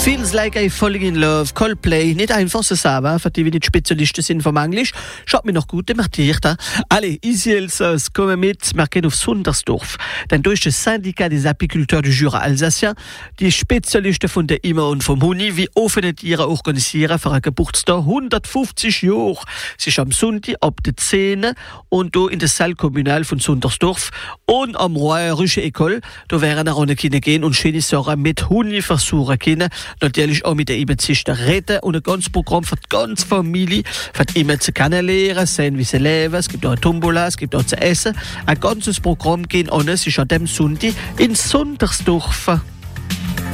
Feels like I'm falling in love, Coldplay, nicht einfach so sagen, für die wir nicht Spezialisten sind vom Englisch. Schaut mir noch gut, der macht hier da. Allez, ici Elsass, kommen mit, wir gehen auf Sundersdorf. Denn durch das Syndicat des Apiculteurs du Jura Alsacien, die Spezialisten von der Immer und vom Huni, wie offene Tiere organisieren für einen Geburtstag 150 Jahre. Es ist am Sonntag ab der 10 und hier in der Salle Kommunale von Sundersdorf und am Royerische École. Da werden wir auch gehen und schöne Sachen mit Huni versuchen können. Natürlich auch mit den Immerzisten reden und ein ganzes Programm für die ganze Familie, für die Immerze kennenlernen, sehen, wie sie leben. Es gibt auch eine Tombola, es gibt auch zu essen. Ein ganzes Programm gehen an, es ist an dem Sonntag in Sundersdorf.